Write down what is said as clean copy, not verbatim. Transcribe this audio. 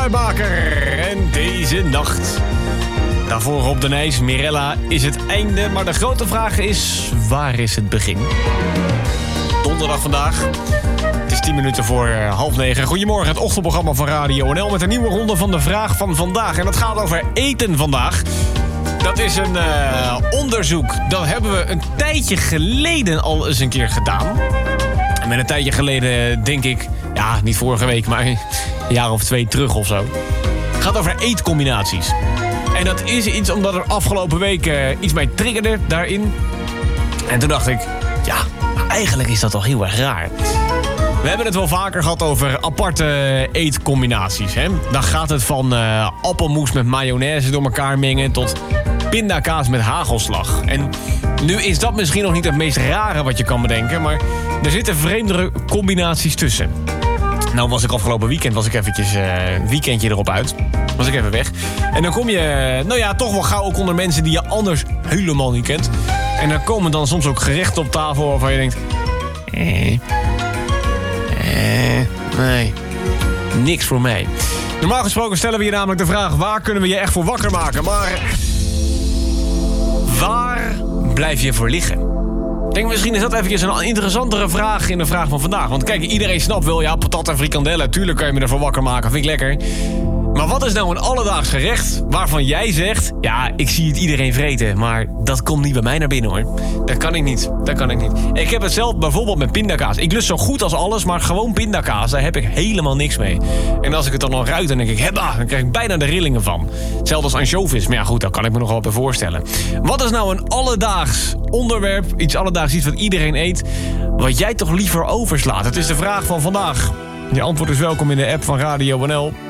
Geluidmaker. En deze nacht. Daarvoor Rob de Nijs, Mirella, is het einde. Maar de grote vraag is, waar is het begin? Donderdag vandaag. Het is 10 minuten voor 8:30. Goedemorgen, het ochtendprogramma van Radio NL... met een nieuwe ronde van de vraag van vandaag. En dat gaat over eten vandaag. Dat is een onderzoek. Dat hebben we een tijdje geleden al eens een keer gedaan. En met een tijdje geleden denk ik... ja, niet vorige week, maar een jaar of 2 terug of zo. Het gaat over eetcombinaties. En dat is iets omdat er afgelopen week iets mij triggerde daarin. En toen dacht ik... ja, eigenlijk is dat toch heel erg raar. We hebben het wel vaker gehad over aparte eetcombinaties. Hè? Dan gaat het van appelmoes met mayonaise door elkaar mengen... tot pindakaas met hagelslag. En nu is dat misschien nog niet het meest rare wat je kan bedenken... maar er zitten vreemdere combinaties tussen. Nou was ik afgelopen weekend, eventjes een weekendje erop uit. Was ik even weg. En dan kom je, nou ja, toch wel gauw ook onder mensen die je anders helemaal niet kent. En dan komen dan soms ook gerechten op tafel waarvan je denkt... nee, niks voor mij. Normaal gesproken stellen we je namelijk de vraag... waar kunnen we je echt voor wakker maken? Maar waar blijf je voor liggen? Ik denk, misschien is dat eventjes een interessantere vraag in de vraag van vandaag. Want kijk, iedereen snapt wel, ja, patat en frikandellen... tuurlijk kan je me ervoor wakker maken, vind ik lekker. Maar wat is nou een alledaags gerecht waarvan jij zegt... ja, ik zie het iedereen vreten, maar dat komt niet bij mij naar binnen, hoor. Dat kan ik niet. Ik heb het zelf bijvoorbeeld met pindakaas. Ik lust zo goed als alles, maar gewoon pindakaas... daar heb ik helemaal niks mee. En als ik het dan nog ruik, dan denk ik... dan krijg ik bijna de rillingen van. Hetzelfde als ansjovis, maar ja goed, dat kan ik me nog wel bij voorstellen. Wat is nou een alledaags onderwerp, iets wat iedereen eet... wat jij toch liever overslaat? Het is de vraag van vandaag. Je antwoord is welkom in de app van Radio NL...